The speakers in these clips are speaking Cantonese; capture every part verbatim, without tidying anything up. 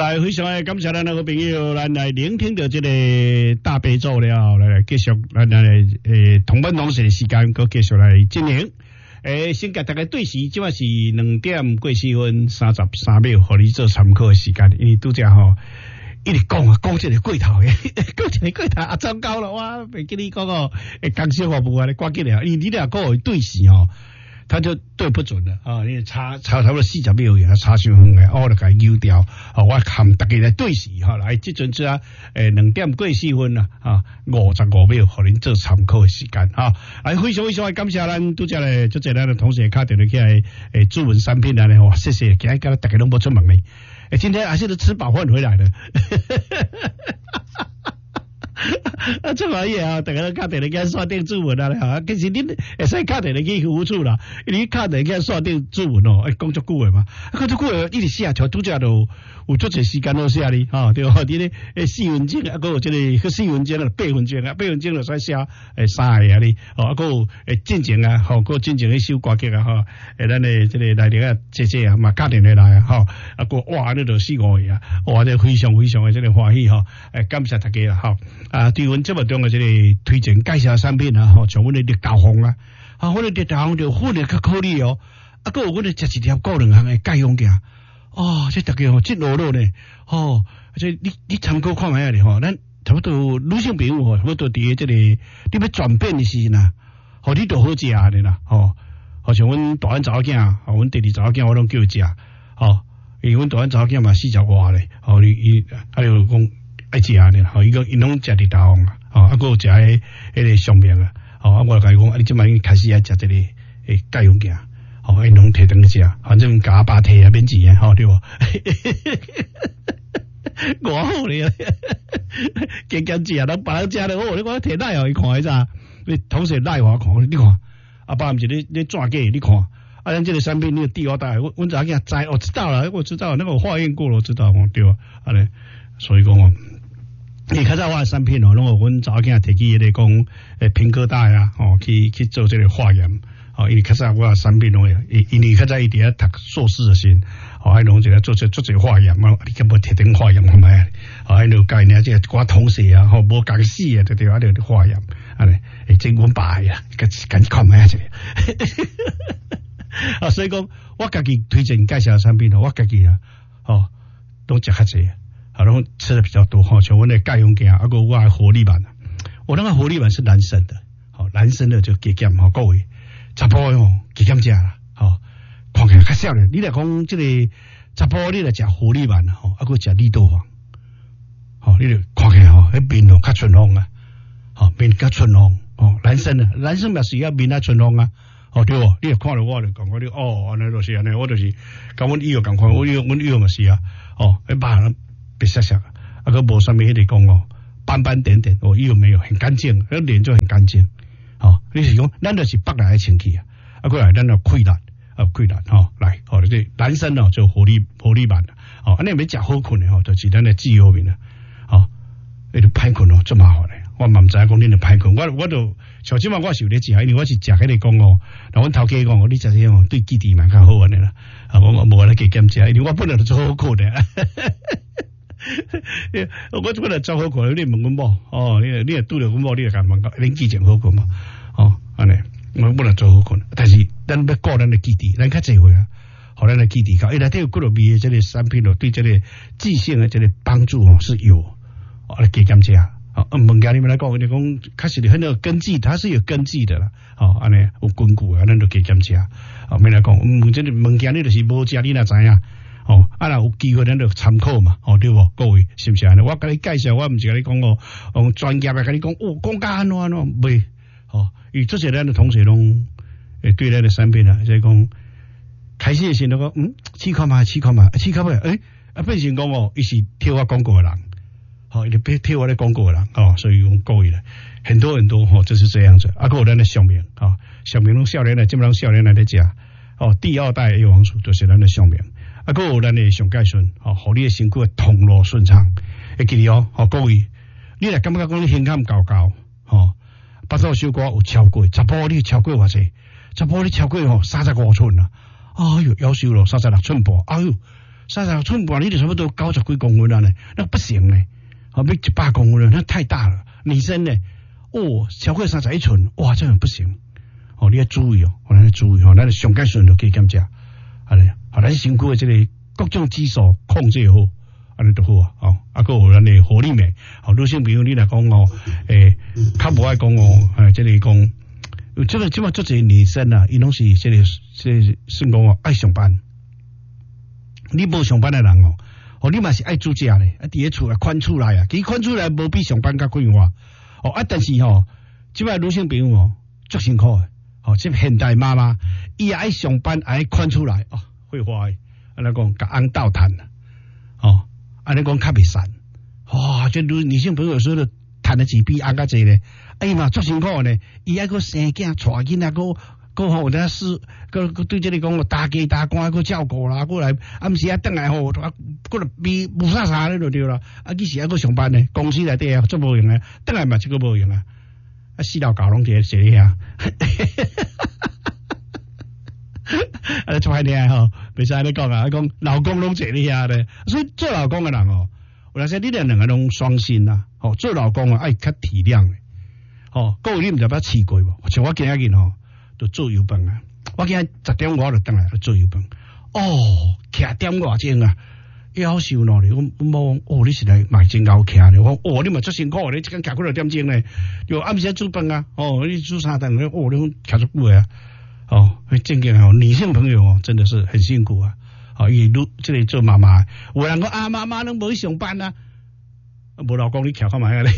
来，非常的感谢咱的好朋友，咱来聆听到这个大悲咒了，来来继续咱来诶同奔同时的时间，搁继续来进行。诶，先甲大家对时，即晚是两点过四分三十三秒，互你做参考的时间，因为拄则吼。一直讲啊，讲这个过头诶，讲这个过头啊，糟糕了，我袂记你讲哦，诶，刚小话不啊，你关键了，你你俩讲我对时哦，他就对不准了啊，你差差差不多四十秒呀，差伤远诶，我就甲伊扭掉，啊，我含大家来对时哈，来即阵子啊，诶，两点过四分啦，啊，五十五秒，互恁做参考的时间啊，来非常非常感谢咱拄则咧，即个咱的同事敲电话起来，诶，注文产品啊咧，哇，谢谢，今日大家拢无出门咧。欸、今天还是吃饱饭回来的，啊，这玩意啊，大家都打电话去刷定注文啊，哈，其实你会使打电话去服务处啦，你打电话去刷定注文哦，哎，讲足久的嘛，讲足久的，一直写条拄则都有足侪时间都写哩，哈，对吧？你咧诶四分钟啊，还有这个四分钟啊，八分钟啊，八分钟就使写诶三个啊哩，哦，还有诶进前啊，吼，个进前迄首歌曲啊，吼，诶，咱诶这个内底啊，姐姐啊，嘛打电话来啊，吼，啊个哇，那都四五个啊，哇，这非常非常诶，这个欢喜吼，诶，感谢大家啦，吼，啊，对阮节目中诶这个推荐介绍产品啊，吼，像阮诶绿豆风啊，啊，阮诶绿豆风就混诶较颗粒哦，啊，个有阮诶食一条个两项诶钙用镜。哦，这大家吼，这路路呢，哦，这你你参考看卖啊咧吼，咱差不多女性朋友吼，差不多伫这个你要转变的时呐，吼，你都好食的啦，吼，好像阮大汉查某囝，吼，阮第二查某囝我拢叫伊食，吼，因为阮大汉查某囝嘛四十外咧，吼，伊伊啊就讲爱食咧，吼，伊讲伊拢食伫头啊，吼，啊个有食迄迄个上面啊，吼，啊我甲伊讲，啊你即摆开始爱食这个诶钙用镜。哦，因拢摕登去食，反正加巴摕啊免钱啊，吼对无？我好咧，坚坚食啊，人别人食咧，我你讲摕奶互伊看迄咋？你同时奶我看，你看，啊爸毋是你你转给你看，啊咱这个产品你第二代，我阮早囝知，我知道了，我知道那个我化验过了，我知道，对吧？啊咧，所以讲哦。你较早我的产品哦，拢有阮早囝摕去迄个讲诶苹果带啊，哦去去做这个化验。哦，因为较早我的产品拢会，因为较早伊伫遐读硕士的时，哦，还拢一个做做做做化验嘛，你根本摕顶化验看卖，哦，还有教呢，即个我同事啊，吼，无共死啊，对对，啊，就化验，啊咧，诶，真阮爸呀，赶赶紧看卖下啊，所以讲，我家己推荐介绍产品，我家己啊，哦，都食较济，啊，拢吃的比较多，吼，像阮的钙用镜，啊个我的活力板，我那个活力板是男生的，好，男生的就加减，吼，各位。查甫哦，几减食啦，吼，看起来较少咧。你来讲这个查甫，你来食狐狸丸吼，啊，个食绿豆黄，吼，你来看起来吼，迄面哦较春红啊，吼，面较春红，哦，男生啊，男生嘛是要面啊春红啊，哦对无？你来看了我就讲我你哦，安尼就是安尼，我就是甲阮以后共款，我以后阮以后嘛是啊，哦，迄肉人白色色，啊个无啥物迄个讲哦，斑斑点点，哦，以后没有，很干净，那脸就很干净。哦，你是讲，咱就是北来的清气啊，啊，过来咱就溃烂，啊，溃烂，吼，来，哦，这男生哦，就活力活力版的，哦，安尼没食好困的吼，就是咱的自由面啊，哦，那个歹困哦，最麻烦的，我嘛唔知影讲恁的歹困，我我都像即嘛我是有咧食，因为我是食迄个讲哦，然后阮头家讲哦，你食这哦，对基地蛮较好安尼啦，啊，我我无咧加减食，因为我本来就做好困的。我本来做好困，你问阮某，哦，你你也拄着阮某，你也甲问讲，恁记情好困嘛？哦，安尼，我本来做好困，但是咱要顾咱的基地，咱较济会啊，互咱的基地高，伊内底有几落味的这个产品哦，对这个记性的这个帮助哦是有，哦，来加减食。哦，物件你们来讲，你讲，确实很有根基，它是有根基的啦。哦，安尼有根据啊，咱就加减食。哦，咪来讲，嗯，这个物件你就是无食，你哪知影？哦，啊，若有机会咱就参考嘛，哦，对无？各位是不是安尼？我甲你介绍，我毋是甲你讲哦，用专业来甲你讲，哦，讲甲安怎安怎袂？哦，伊这些咱的同学拢诶对咱的产品啊，即係講開始嘅時候講，嗯，試看嘛，試看嘛，試看嘛，誒，啊變成講哦，伊是貼我廣告嘅人，好、哦，伊別貼我的廣告嘅人，哦，所以講各位咧，很多很多哦，就是這樣子，啊，個有咱的上面，啊、哦，上面攏少年來，基本上少年來咧食，哦，第二代葉黃素就是咱的上面。啊，個有咱的上介順，哦，互你的身軀通路順暢。會記住哦，哦，各位，你若感覺講你胸坎高高，哦，巴肚小可有超過，十步你超過偌濟，十步你超過吼三十五寸啦，哎呦，夭壽咯，三十六寸步，哎呦， 三十寸半，你就差不多九十几公分了呢，那不行呢，好，要一百公分了，那太大了。女生呢，哦，超过三十一寸，哇，这样不行。哦，你要注意哦，我咱要注意哦，咱上阶顺就可以检查，啊咧，好，咱身躯的这个各种指数控制好，安尼就好啊。哦，啊个有咱的活力美，好，女性朋友你来讲哦，诶，较无爱讲哦，诶，这里讲，这个这么做些女生啊，伊拢是这个这算讲哦，爱上班。你无上班的人哦，哦，你嘛是爱住家咧，啊，伫咧厝啊，宽厝内啊，其实宽厝内无比上班较快活，哦，啊，但是吼，即摆女性朋友哦，足辛苦的。哦，即现代妈妈，伊也爱上班，也爱款出来哦，会花的，安尼讲甲翁斗趁啦，哦，安尼讲较袂散，哇、哦，这女女性朋友有时候趁的钱比翁较济咧，哎呀嘛，足辛苦呢，伊还佫生囝、带囡仔，佫佫吼，有事，佫佫对这里讲打家打官，佫照顾啦，佫来暗时啊转来吼，佫来比无啥啥咧就对啦，啊，其实还佫上班呢，公司内底啊，足无用啊，转来嘛即个无用啊。啊，四老狗拢伫坐咧遐，啊，做歹听吼，袂使安尼讲啊，讲老公拢坐咧遐咧，所以做老公嘅人哦，有阵时你哋两个拢双薪啦，吼，做老公啊爱较体谅嘅，吼，各位你毋知捌试过无？像我今仔日吼，就做油饭啊，我今日十點我就倒來做油飯，哦，徛點外鐘啊！夭壽咯！你我我哦，你是來買真夠徛咧！我哦，你嘛足辛苦，你即間徛幾多點鐘咧？又暗時煮飯啊！哦，你煮三頓，哦，你徛足久啊！哦，正經哦，女性朋友哦，真的是很辛苦啊！哦，伊女即個做媽媽，有人講啊，媽媽攏無去上班啊，無老公你徛幹嘛啊？你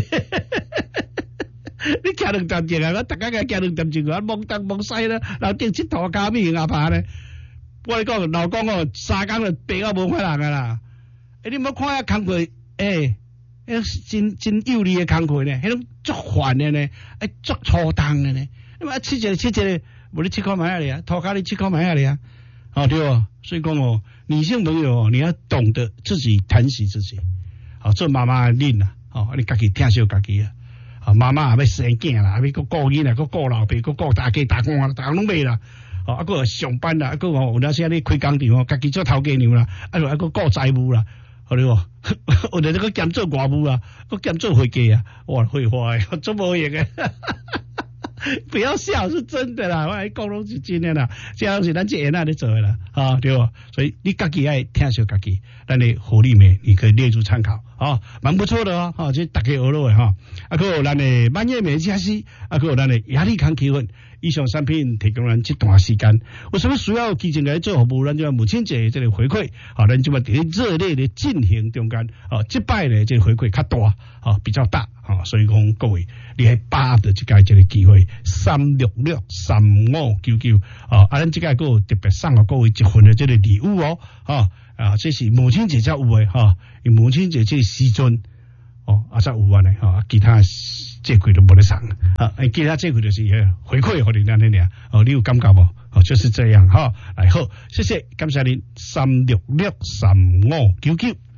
你徛兩點鐘啊！我大家嘅徛兩點鐘啊，望東望西啦，然後頂佚佗加面牙扒咧。我嚟講，老公哦，三工就病到無法人噶啦。誒，你冇看下工課，誒，迄真真有利嘅工課呢，迄種足煩嘅呢，誒，足粗重嘅呢。你話七隻七隻，無你七塊買下嚟啊，頭家你七塊買下嚟啊，哦對哦。所以講哦，女性朋友哦，你要懂得自己疼惜自己。好，做媽媽嘅恁啊，哦，你家己疼惜家己啊。啊，媽媽也要生囝啦，要個顧囡仔，個顧老爸，個顧大家大官，大家攏未啦。哦，啊個上班啦，啊個有陣時你開工場哦，家己做頭家娘啦，啊個啊個顧財務啦，好你喎，有陣時個兼做外務啦，個兼做會計啊，哇，會花誒，做無用嘅，不要笑，是真的啦，我係講攏是真的啦，這樣是咱這樣咧做嘅啦，啊對喎，所以你家己愛聽小家己，咱的活力美你可以列入參考，啊，蠻不錯的哦，啊，這大家學落嘅哈，啊個有咱的滿月美佳西，啊個有咱的壓力抗氣氛。以上產品提供咱這段時間，有什麼需要基金來做服務，咱就母親節這個回饋，好，咱就要喺熱烈的進行中間，啊，這擺呢這個回饋較大，啊，比較大，啊，所以講各位，你係把握着這個這個機會，三六六三五九九，啊，啊，咱這個個特別送給各位一份的這個禮物哦，啊，啊，這是母親節才有的，哈，因母親節這個時陣，哦，啊，才有安尼，哈，其他。這塊都冇得送啊！誒，其他這塊就是回饋我哋那啲哦，你有感覺冇？哦，就是這樣哈。來好，謝謝，感謝您三六六三五九九。